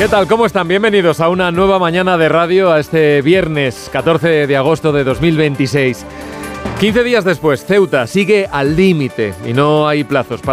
¿Qué tal? ¿Cómo están? Bienvenidos a una nueva mañana de radio, a este viernes 14 de agosto de 2026. 15 días después, Ceuta sigue al límite y no hay plazos para